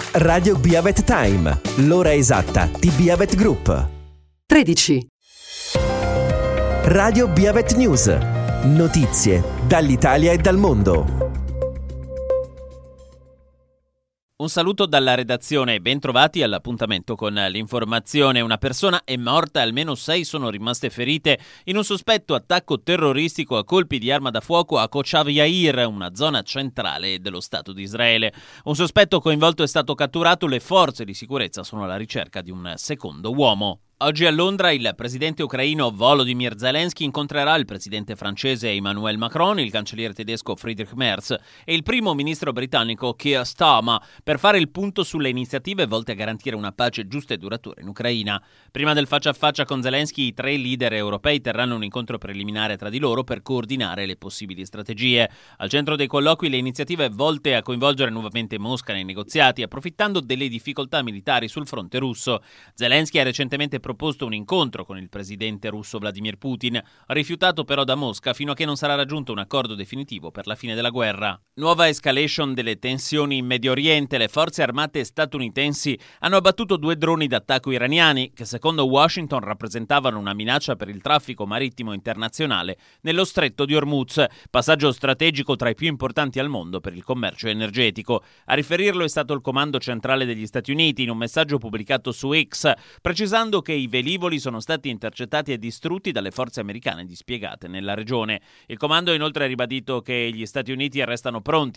Radio Biavet Time, l'ora esatta di Biavet Group. 13. Radio Biavet News, notizie dall'Italia e dal mondo. Un saluto dalla redazione e ben trovati all'appuntamento con l'informazione. Una persona è morta e almeno 6 sono rimaste ferite in un sospetto attacco terroristico a colpi di arma da fuoco a Kochav Yair, una zona centrale dello Stato di Israele. Un sospetto coinvolto è stato catturato, le forze di sicurezza sono alla ricerca di un secondo uomo. Oggi a Londra il presidente ucraino Volodymyr Zelensky incontrerà il presidente francese Emmanuel Macron, il cancelliere tedesco Friedrich Merz e il primo ministro britannico Keir Starmer per fare il punto sulle iniziative volte a garantire una pace giusta e duratura in Ucraina. Prima del faccia a faccia con Zelensky, i 3 leader europei terranno un incontro preliminare tra di loro per coordinare le possibili strategie. Al centro dei colloqui le iniziative volte a coinvolgere nuovamente Mosca nei negoziati, approfittando delle difficoltà militari sul fronte russo. Zelensky ha recentemente proposto un incontro con il presidente russo Vladimir Putin, rifiutato però da Mosca fino a che non sarà raggiunto un accordo definitivo per la fine della guerra. Nuova escalation delle tensioni in Medio Oriente. Le forze armate statunitensi hanno abbattuto 2 droni d'attacco iraniani che secondo Washington rappresentavano una minaccia per il traffico marittimo internazionale nello stretto di Hormuz, passaggio strategico tra i più importanti al mondo per il commercio energetico. A riferirlo è stato il Comando Centrale degli Stati Uniti in un messaggio pubblicato su X, precisando che i velivoli sono stati intercettati e distrutti dalle forze americane dispiegate nella regione. Il comando ha inoltre ribadito che gli Stati Uniti restano pronti